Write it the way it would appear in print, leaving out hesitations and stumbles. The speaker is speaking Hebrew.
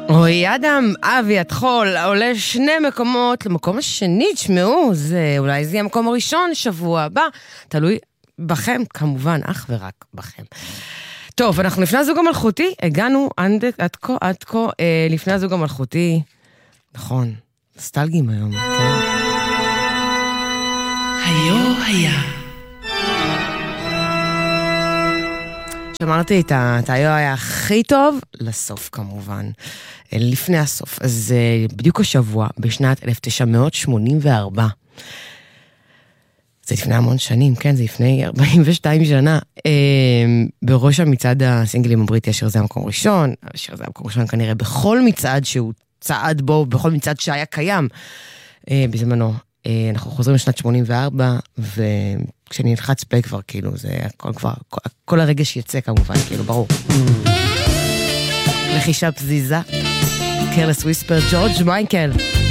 אוי, אדם, אבי, התחול, עולה 2 מקומות למקום השני, תשמעו, אולי זה יהיה המקום הראשון שבוע הבא, תלוי בכם, כמובן, אך ורק בכם. טוב, אנחנו לפני הזוג המלכותי, הגענו עד כה, לפני הזוג המלכותי, נכון, נוסטלגיים היום, כן? היה. שמרתי את היו היה הכי טוב לסוף כמובן, לפני הסוף. אז בדיוק השבוע, בשנת 1984, זה לפני המון שנים, כן, זה לפני 42 שנה, בראש המצעד הסינגלים הבריטי, השיר זה המקום ראשון, השיר זה המקום ראשון כנראה בכל מצעד שהוא צעד בו, בכל מצעד שהיה קיים בזמנו. אנחנו חוזרים לשנת 84, וכשאני נלחץ פליי כבר, כאילו, זה הכל כבר, כל הרגש יצא כמובן, כאילו, ברור. לחישה פזיזה, קרלס וויספר, ג'ורג' מייקל.